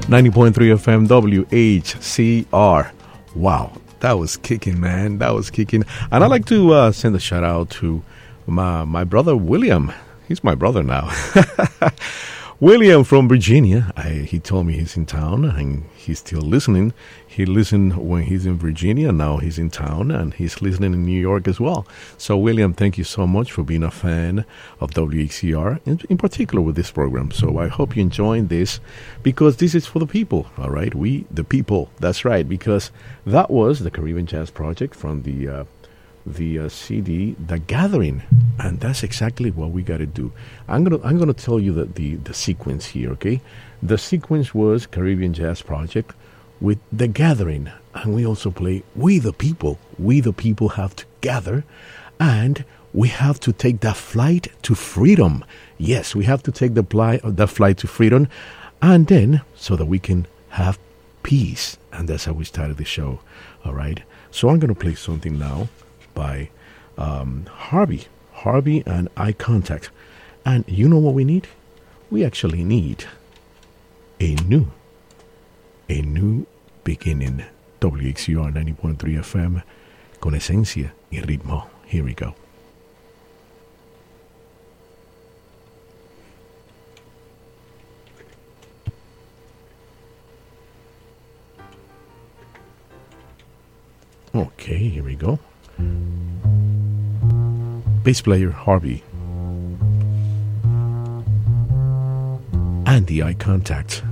90.3 FM WHCR. Wow, that was kicking, man. That was kicking. And I'd like to send a shout out to my brother William. He's my brother now. William from Virginia. He told me he's in town and he's still listening. He listened when he's in Virginia. Now he's in town and he's listening in New York as well. So, William, thank you so much for being a fan of WHCR, in particular with this program. So I hope you're enjoying this because this is for the people, all right? We, the people, that's right, because that was the Caribbean Jazz Project from the CD, The Gathering, and that's exactly what we got to do. I'm gonna tell you the sequence here, okay? The sequence was Caribbean Jazz Project with The Gathering, and we also play We the People. We the people have to gather, and we have to take that flight to freedom. Yes, we have to take the flight to freedom, and then so that we can have peace, and that's how we started the show. All right, so I'm gonna play something now by Harvey and Eye Contact. And you know what we need? We actually need a new beginning. WXUR 90.3 FM con esencia y ritmo. Here we go. Okay, here we go. Bass player Harvey and the Eye Contact.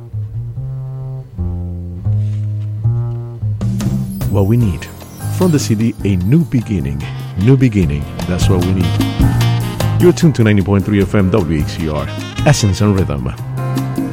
What we need from the CD, a new beginning. New beginning, that's what we need. You're tuned to 90.3 FM WHCR, Essence and Rhythm.